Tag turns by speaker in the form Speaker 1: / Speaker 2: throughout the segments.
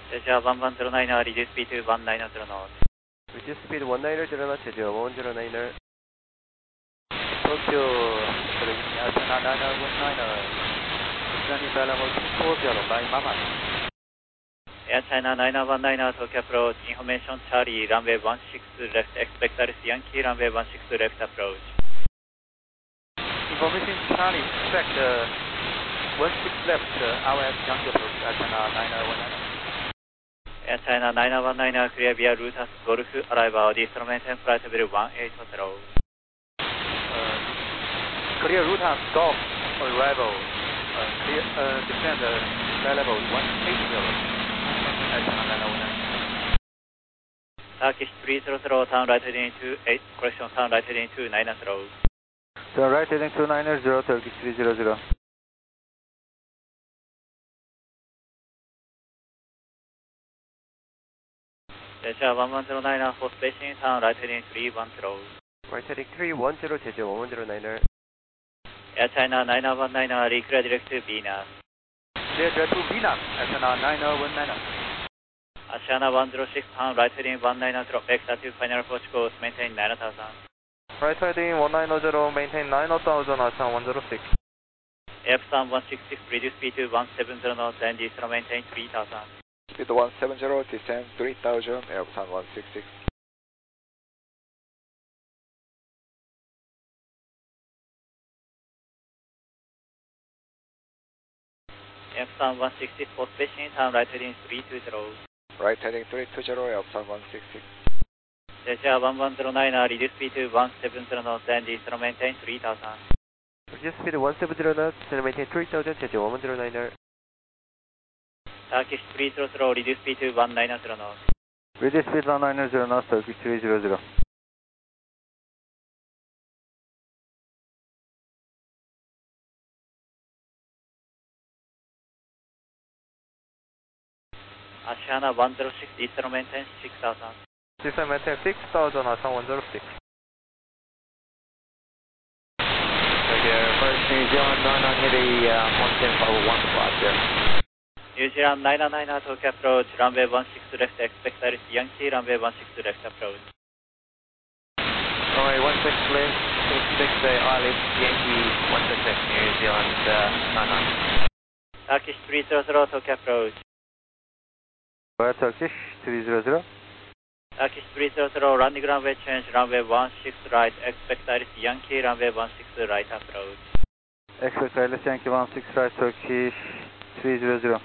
Speaker 1: 제시야 1109, reduce speed to 190 knots.
Speaker 2: Reduce speed 190 knots, 제주 1109.
Speaker 3: Tokyo, Altana 9019, descending to level 240 by Mama.
Speaker 1: Air China 9019, Tokyo approach, information Charlie, runway 16 left, expect Alice Yankee, runway 16 left approach.
Speaker 3: Information Charlie, expect 16 left, RF Yankee approach, Altana 9019.
Speaker 1: Air China 9019, clear via route as Golf arrival, descend maintain flight level 180.
Speaker 3: Clear route as Golf arrival, clear descend flight level 180.
Speaker 1: Turkish 300, turn right heading to 8, correction, turn right heading to 90.
Speaker 3: Turn right heading to 90, Turkish 300.
Speaker 1: 제시야 1109, for spacing, turn right heading 310.
Speaker 2: Right heading 310, 제주 1109.
Speaker 1: Air China 9019, reclear direct to Venus.
Speaker 3: Clear direct to Venus, Altana 9019.
Speaker 1: Asiana 106, turn right heading 190, drop back to final approach course, maintain 9000.
Speaker 3: Right heading 190, maintain 9000, Altana 106.
Speaker 1: F-Sun 166, reduce speed to 170 knots and descend maintain 3000.
Speaker 4: Speed 170, descend 3000, Airbus 166.
Speaker 1: F-Sun 166, for spacing, turn right heading 320.
Speaker 4: Right heading 320, Airbus 166.
Speaker 1: 제시야 1109, reduce speed to 170 knots and descend maintain 3000.
Speaker 2: Reduce speed 170 knots, descend maintain 3000, 제주 1109.
Speaker 1: Turkish 300, reduce speed to 190 knots.
Speaker 3: Reduce speed 190 knots, Turkish 300.
Speaker 1: Asiana 106, descend maintain 6000.
Speaker 3: Descend maintain 6000, Altana 106. First New Zealand 99 Heavy 110.15
Speaker 1: New Zealand 999, Tokyo approach, runway 16 left, expect Alice Yankee, runway 16 left approach.
Speaker 3: Runway 16 left, expect Alice Yankee 16 left, New Zealand 99.
Speaker 1: Turkish 300, Tokyo approach.
Speaker 3: Turkish 300.
Speaker 1: Turkish 300, landing runway change, runway 16 right, expect Alice Yankee, runway 16 right approach.
Speaker 3: Expect Alice Yankee 16 right, Turkish 300.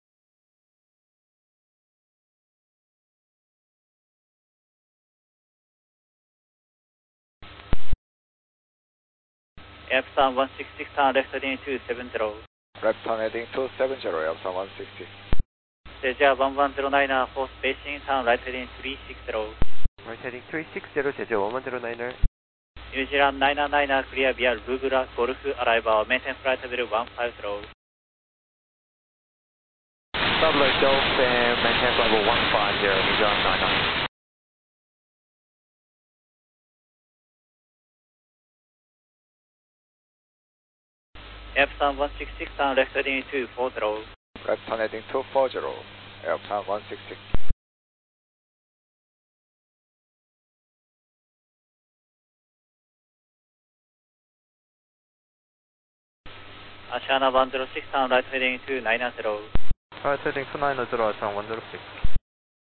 Speaker 1: F-Sun 166, turn left heading 270.
Speaker 4: Left turn heading 270, Airbus 160.
Speaker 1: 제시야 1109, for spacing, turn right heading 360.
Speaker 2: Right heading 360, 제주 1109.
Speaker 1: New Zealand 999, clear via Rugura, Golf arrival, maintain flight level 150.
Speaker 3: Double Golf and maintain level 150, New Zealand 99.
Speaker 1: F-Sun 166, turn left heading 240.
Speaker 4: Left turn heading 240, Airbus 166.
Speaker 1: Asiana 106, turn right heading 290.
Speaker 3: Right heading 290, Altana 106.